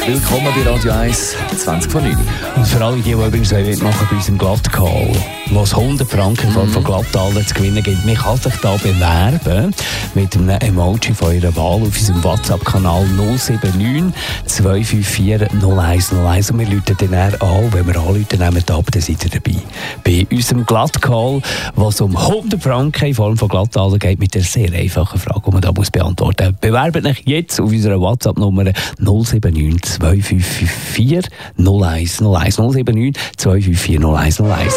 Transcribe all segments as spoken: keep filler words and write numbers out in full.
Willkommen bei Radio eins, zwanzig vor neun. Und für alle, die, die übrigens mitmachen bei unserem Glattcall, wo es hundert Franken mhm. von Glattallen zu gewinnen gibt, man kann sich da bewerben mit einem Emoji von Ihrer Wahl auf unserem WhatsApp-Kanal null sieben neun zwei fünf vier null eins null eins. Und wir rufen dann an, wenn wir anrufen, nehmen wir ab, dann seid ihr dabei. Bei unserem Glattcall, wo es um hundert Franken in Form von Glattallen geht, mit einer sehr einfachen Frage, die man da muss beantworten muss. Bewerbt euch jetzt auf unserer WhatsApp-Nummer null sieben neun zwei fünf vier null eins null eins null sieben neun zwei fünf vier null eins null eins.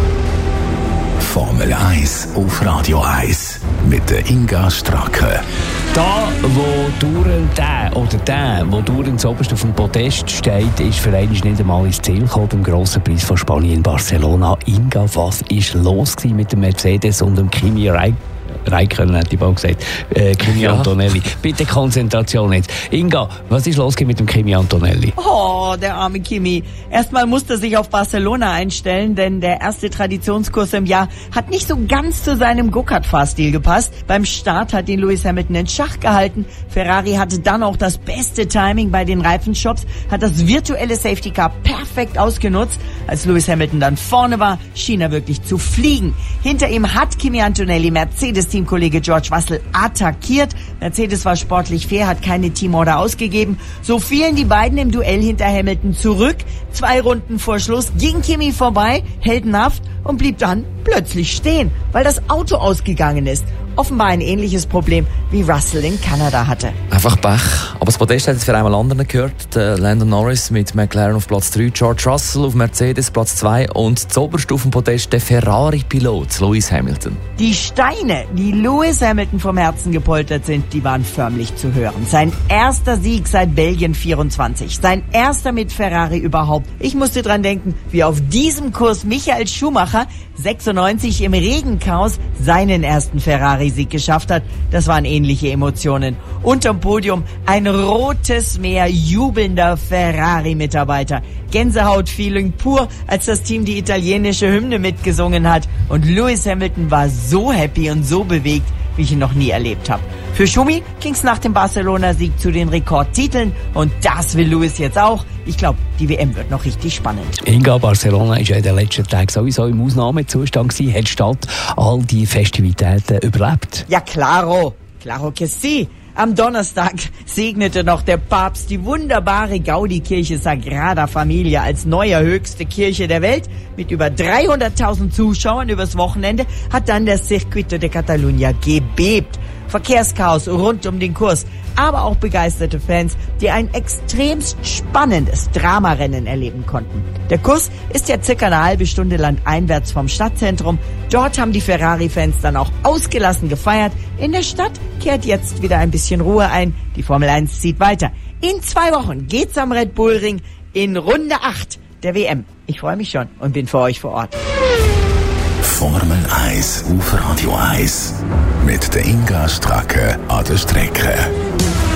Formel eins auf Radio eins mit der Inga Stracke. Da, wo dauernd der oder der, wo dauernd zuoberst auf dem Podest steht, ist für einen nicht einmal ins Ziel gekommen beim grossen Preis von Spanien in Barcelona. Inga, was war los mit dem Mercedes und dem Kimi Räikkönen? Räikkönen, hätte ich bald gesagt. Äh, Kimi ja. Antonelli. Bitte Konzentration jetzt. Inga, was ist los mit dem Kimi Antonelli? Oh, der arme Kimi. Erstmal musste er sich auf Barcelona einstellen, denn der erste Traditionskurs im Jahr hat nicht so ganz zu seinem Go-Kart-Fahrstil gepasst. Beim Start hat ihn Lewis Hamilton in Schach gehalten. Ferrari hatte dann auch das beste Timing bei den Reifenshops, hat das virtuelle Safety Car perfekt ausgenutzt. Als Lewis Hamilton dann vorne war, schien er wirklich zu fliegen. Hinter ihm hat Kimi Antonelli Mercedes Teamkollege George Russell attackiert. Mercedes war sportlich fair, hat keine Teamorder ausgegeben. So fielen die beiden im Duell hinter Hamilton zurück. Zwei Runden vor Schluss ging Kimi vorbei, heldenhaft, und blieb dann plötzlich stehen, weil das Auto ausgegangen ist. Offenbar ein ähnliches Problem, wie Russell in Kanada hatte. Einfach Pech. Aber das Podest hat jetzt für einmal anderen gehört. Der Lando Norris mit McLaren auf Platz drei, George Russell auf Mercedes Platz zwei und zuoberst auf dem Podest der Ferrari-Pilot Lewis Hamilton. Die Steine, die Lewis Hamilton vom Herzen gepoltert sind, die waren förmlich zu hören. Sein erster Sieg seit Belgien vierundzwanzig. Sein erster mit Ferrari überhaupt. Ich musste dran denken, wie auf diesem Kurs Michael Schumacher sechsundneunzig im Regenchaos seinen ersten Ferrari-Sieg geschafft hat. Das waren ähnliche Emotionen. Unterm Podium ein rotes Meer jubelnder Ferrari-Mitarbeiter. Gänsehaut-Feeling pur, als das Team die italienische Hymne mitgesungen hat. Und Lewis Hamilton war so happy und so bewegt, wie ich ihn noch nie erlebt habe. Für Schumi ging's nach dem Barcelona-Sieg zu den Rekordtiteln und das will Lewis jetzt auch. Ich glaube, die W M wird noch richtig spannend. Inga, Barcelona ist ja in den letzten Tagen sowieso im Ausnahmezustand gewesen. Hat die Stadt all die Festivitäten überlebt? Ja, claro. Claro que sí. Am Donnerstag segnete noch der Papst die wunderbare Gaudi-Kirche Sagrada Familia als neue höchste Kirche der Welt. Mit über dreihunderttausend Zuschauern übers Wochenende hat dann der Circuito de Catalunya gebebt. Verkehrschaos rund um den Kurs, aber auch begeisterte Fans, die ein extremst spannendes Dramarennen erleben konnten. Der Kurs ist ja circa eine halbe Stunde landeinwärts vom Stadtzentrum. Dort haben die Ferrari-Fans dann auch ausgelassen gefeiert. In der Stadt kehrt jetzt wieder ein bisschen Ruhe ein. Die Formel eins zieht weiter. In zwei Wochen geht's am Red Bull Ring in Runde acht der W M. Ich freue mich schon und bin für euch vor Ort. Formel eins auf Radio eins mit der Inga Stracke an der Strecke.